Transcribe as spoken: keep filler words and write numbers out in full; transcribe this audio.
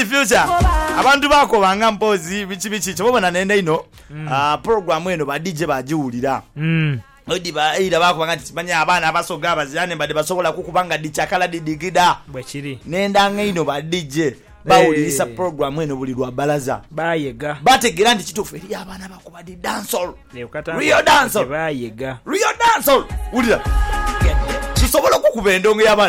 future abantu bako banga mpozi bichi bichi chobona nenda ino mm. uh, program eno ba D J bajiwulira mm. odi ba ira bako banga timanya abana abasoga abazirane bade basobola kukubanga dichakala didigida bwechiri nenda ngino ba D J bawulirisa hey. program eno buli lwa balaza bayega bategera ndi kitufu eri abana bakuba di dancehall Rio dancehall bayega Rio dancehall ulira kisobola kukuba endongo y'abana